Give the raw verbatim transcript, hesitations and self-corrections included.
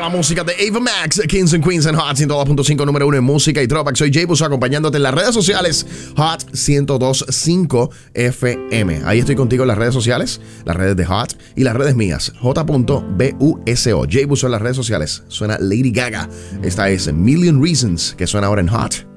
La música de Ava Max, Kings and Queens and Hot ciento dos punto cinco, número uno en música y throwback. Soy Jay Busso, acompañándote en las redes sociales Hot ciento dos punto cinco F M. Ahí estoy contigo en las redes sociales, las redes de Hot y las redes mías, J B U S O. Jay Busso en las redes sociales. Suena Lady Gaga. Esta es Million Reasons, que suena ahora en Hot.